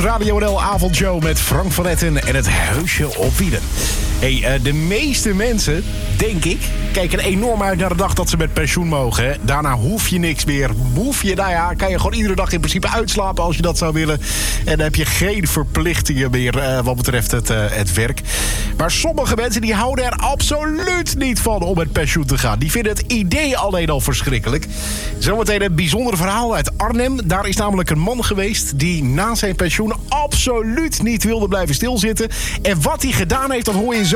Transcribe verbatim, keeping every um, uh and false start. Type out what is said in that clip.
Radio N L avondshow met Frank van Etten en het Huisje op Wielen. Hey, uh, de meeste mensen, denk ik, kijken enorm uit naar de dag dat ze met pensioen mogen. Hè? Daarna hoef je niks meer. Hoef je, nou ja, kan je gewoon iedere dag in principe uitslapen als je dat zou willen. En dan heb je geen verplichtingen meer uh, wat betreft het, uh, het werk. Maar sommige mensen die houden er absoluut niet van om met pensioen te gaan. Die vinden het idee alleen al verschrikkelijk. Zometeen een bijzonder verhaal uit Arnhem. Daar is namelijk een man geweest die na zijn pensioen absoluut niet wilde blijven stilzitten. En wat hij gedaan heeft, dat hoor je zo.